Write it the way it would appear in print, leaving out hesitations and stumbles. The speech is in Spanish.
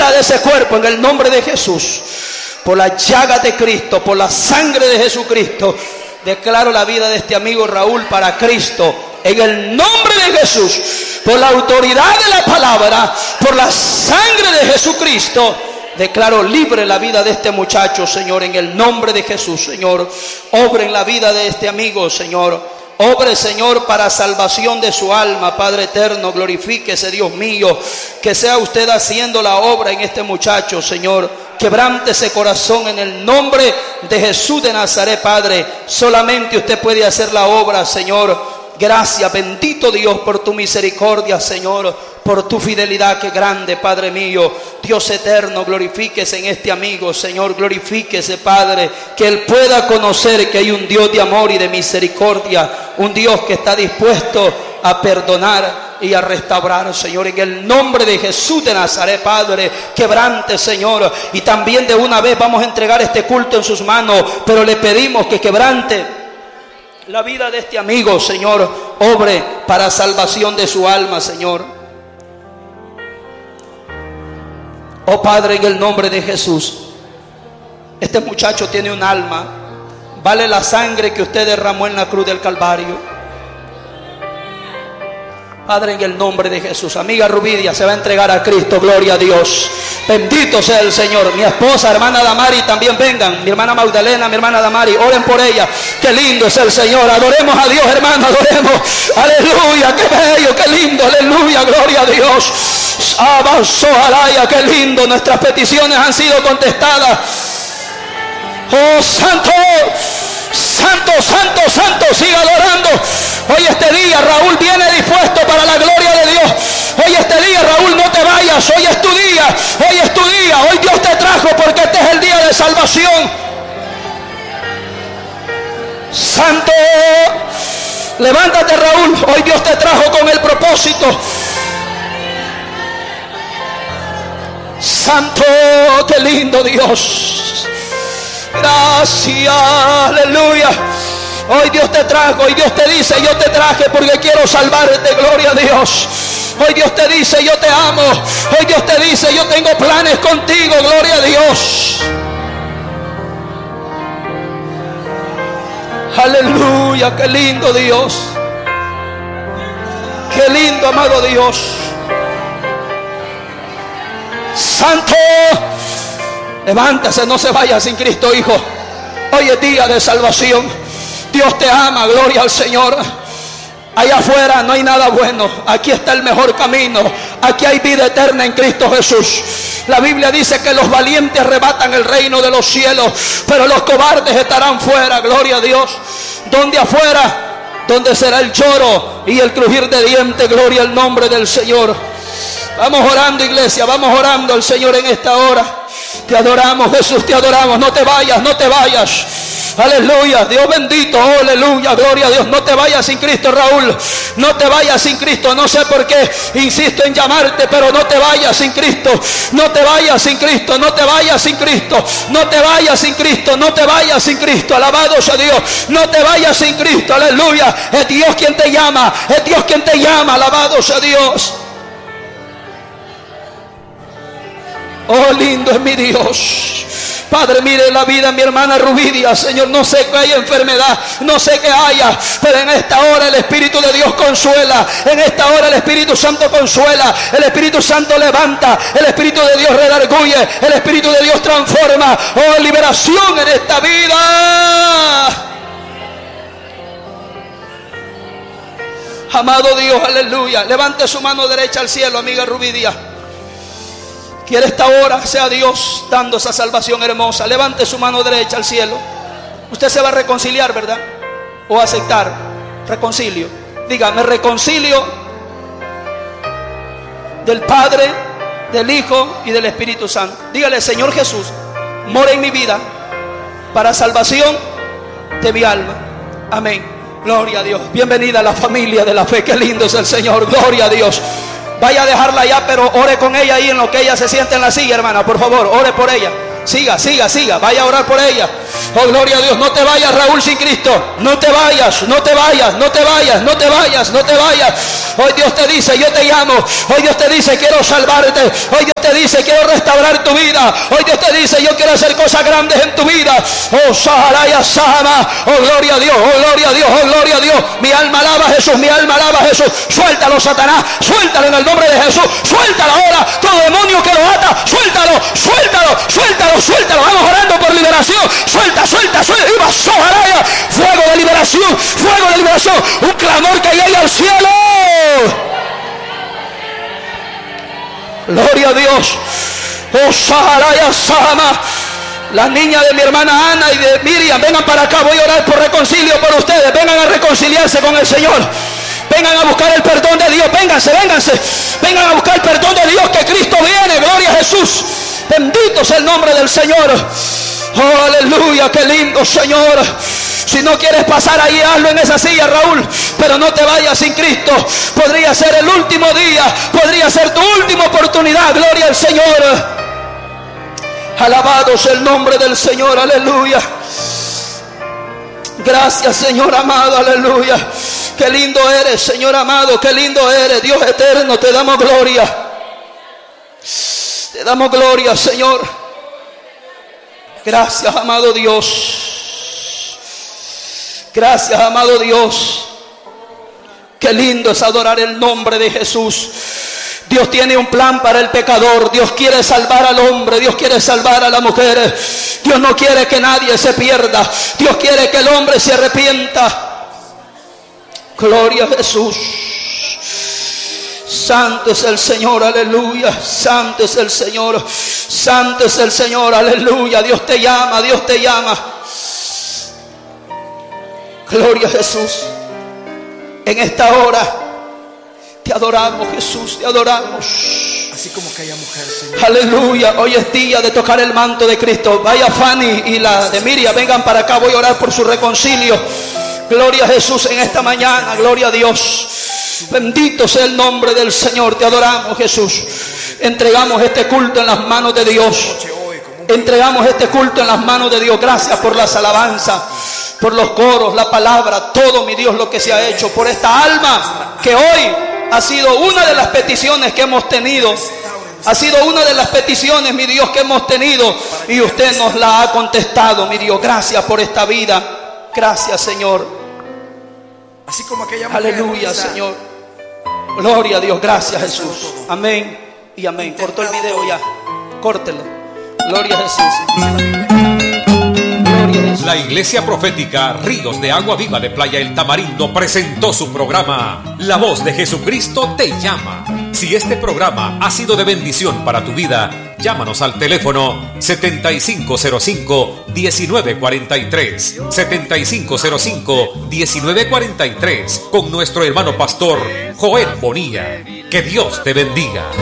fuera de ese cuerpo en el nombre de Jesús. Por la llaga de Cristo, por la sangre de Jesucristo, declaro la vida de este amigo Raúl para Cristo. En el nombre de Jesús, por la autoridad de la palabra, por la sangre de Jesucristo, declaro libre la vida de este muchacho, Señor, en el nombre de Jesús, Señor. Obre en la vida de este amigo, Señor. Obre, Señor, para salvación de su alma, Padre eterno. Glorifíquese, Dios mío. Que sea usted haciendo la obra en este muchacho, Señor. Quebrante ese corazón en el nombre de Jesús de Nazaret, Padre. Solamente usted puede hacer la obra, Señor. Gracias, bendito Dios, por tu misericordia, Señor, por tu fidelidad, que grande, Padre mío. Dios eterno, glorifíquese en este amigo, Señor, glorifíquese, Padre, que él pueda conocer que hay un Dios de amor y de misericordia, un Dios que está dispuesto a perdonar y a restaurar, Señor, en el nombre de Jesús de Nazaret, Padre. Quebrante, Señor, y también de una vez vamos a entregar este culto en sus manos, pero le pedimos que quebrante la vida de este amigo, Señor. Obre para salvación de su alma, Señor. Oh Padre, en el nombre de Jesús, este muchacho tiene un alma. Vale la sangre que usted derramó en la cruz del Calvario. Padre, en el nombre de Jesús, amiga Rubidia se va a entregar a Cristo. Gloria a Dios. Bendito sea el Señor. Mi esposa, hermana Damari, también vengan. Mi hermana Magdalena, mi hermana Damari, oren por ella. Qué lindo es el Señor. Adoremos a Dios, hermano, adoremos. Aleluya, qué bello, qué lindo. Aleluya, gloria a Dios. Avanzó alaya, qué lindo. Nuestras peticiones han sido contestadas. Oh, santo, santo, santo, santo. Siga adorando. Hoy este día Raúl viene dispuesto para la gloria de Dios. Hoy este día, Raúl, no te vayas. Hoy es tu día. Hoy es tu día. Hoy Dios te trajo porque este es el día de salvación. Santo, levántate, Raúl. Hoy Dios te trajo con el propósito. Santo, qué lindo Dios. Gracias, aleluya. Hoy Dios te trajo, hoy Dios te dice: yo te traje porque quiero salvarte. Gloria a Dios. Hoy Dios te dice: yo te amo. Hoy Dios te dice: yo tengo planes contigo. Gloria a Dios. Aleluya, qué lindo Dios. Qué lindo, amado Dios. Santo, levántase, no se vaya sin Cristo, hijo. Hoy es día de salvación. Dios te ama, gloria al Señor. Allá afuera no hay nada bueno. Aquí está el mejor camino. Aquí hay vida eterna en Cristo Jesús. La Biblia dice que los valientes arrebatan el reino de los cielos, pero los cobardes estarán fuera. Gloria a Dios. ¿Dónde afuera? Donde será el lloro y el crujir de dientes. Gloria al nombre del Señor. Vamos orando, iglesia, vamos orando al Señor en esta hora. Te adoramos, Jesús, te adoramos. No te vayas, no te vayas. Aleluya, Dios bendito, oh, aleluya, gloria a Dios. No te vayas sin Cristo, Raúl. No te vayas sin Cristo. No sé por qué insisto en llamarte, pero no te vayas sin Cristo. No te vayas sin Cristo. No te vayas sin Cristo. No te vayas sin Cristo. No te vayas sin Cristo. Alabado sea Dios. No te vayas sin Cristo. Aleluya. Es Dios quien te llama. Es Dios quien te llama. Alabado sea Dios. Oh, lindo es mi Dios. Padre, mire la vida de mi hermana Rubidia, Señor. No sé qué hay enfermedad, no sé qué haya, pero en esta hora el Espíritu de Dios consuela. En esta hora el Espíritu Santo consuela. El Espíritu Santo levanta. El Espíritu de Dios redarguye. El Espíritu de Dios transforma. Oh, liberación en esta vida. Amado Dios, aleluya. Levante su mano derecha al cielo, amiga Rubidia. Quiere esta hora sea Dios dando esa salvación hermosa. Levante su mano derecha al cielo. Usted se va a reconciliar, ¿verdad? O aceptar. Reconcilio. Diga: me reconcilio del Padre, del Hijo y del Espíritu Santo. Dígale: Señor Jesús, mora en mi vida para salvación de mi alma. Amén. Gloria a Dios. Bienvenida a la familia de la fe. Qué lindo es el Señor. Gloria a Dios. Vaya a dejarla allá, pero ore con ella ahí en lo que ella se siente en la silla, hermana. Por favor, ore por ella. Siga, siga, siga. Vaya a orar por ella. Oh, gloria a Dios. No te vayas, Raúl, sin Cristo. No te vayas, no te vayas, no te vayas, no te vayas, no te vayas. Hoy Dios te dice: yo te llamo. Hoy Dios te dice: quiero salvarte. Hoy Dios te dice: quiero restaurar tu vida. Hoy Dios te dice: yo quiero hacer cosas grandes en tu vida. Oh, Saharaya Sama. Oh, gloria a Dios, oh, gloria a Dios, oh, gloria a Dios. Mi alma alaba a Jesús, mi alma alaba a Jesús. Suéltalo, Satanás, suéltalo en el nombre de Jesús. Suéltalo ahora, todo demonio que lo ata, suéltalo, suéltalo, suéltalo, suéltalo. Vamos orando por liberación. Suelta, suelta, suelta. Iba Saharaya. Fuego de liberación, fuego de liberación. Un clamor que llegue al cielo. Gloria a Dios. Oh, Saharaya Sama. Las niñas de mi hermana Ana y de Miriam, vengan para acá. Voy a orar por reconcilio por ustedes. Vengan a reconciliarse con el Señor. Vengan a buscar el perdón de Dios. Vénganse, vénganse. Vengan a buscar el perdón de Dios, que Cristo viene. Gloria a Jesús. Bendito sea el nombre del Señor. Oh, aleluya, qué lindo, Señor. Si no quieres pasar ahí, hazlo en esa silla, Raúl, pero no te vayas sin Cristo. Podría ser el último día, podría ser tu última oportunidad. Gloria al Señor. Alabado sea el nombre del Señor, aleluya. Gracias, Señor amado, aleluya. Qué lindo eres, Señor amado, qué lindo eres, Dios eterno. Te damos gloria, te damos gloria, Señor. Gracias, amado Dios. Gracias, amado Dios. Qué lindo es adorar el nombre de Jesús. Dios tiene un plan para el pecador. Dios quiere salvar al hombre. Dios quiere salvar a la mujer. Dios no quiere que nadie se pierda. Dios quiere que el hombre se arrepienta. Gloria a Jesús. Santo es el Señor, aleluya. Santo es el Señor. Santo es el Señor, aleluya. Dios te llama, Dios te llama. Gloria a Jesús. En esta hora te adoramos, Jesús, te adoramos. Así como aquella mujer, Señor. Aleluya. Hoy es día de tocar el manto de Cristo. Vaya Fanny y la de Miriam, vengan para acá. Voy a orar por su reconcilio. Gloria a Jesús en esta mañana. Gloria a Dios. Bendito sea el nombre del Señor. Te adoramos, Jesús. Entregamos este culto en las manos de Dios. Entregamos este culto en las manos de Dios. Gracias por las alabanzas, por los coros, la palabra, todo, mi Dios, lo que se ha hecho, por esta alma que hoy ha sido una de las peticiones que hemos tenido. Ha sido una de las peticiones, mi Dios, que hemos tenido, y usted nos la ha contestado, mi Dios. Gracias por esta vida. Gracias, Señor. Así como aquella mujer. Aleluya, Señor. Gloria a Dios. Gracias, Jesús. Amén y amén. Cortó el video ya. Córtelo. Gloria a Jesús. La Iglesia Profética Ríos de Agua Viva de Playa El Tamarindo presentó su programa La Voz de Jesucristo te llama. Si este programa ha sido de bendición para tu vida, llámanos al teléfono 7505-1943 7505-1943 con nuestro hermano pastor Joel Bonilla. Que Dios te bendiga.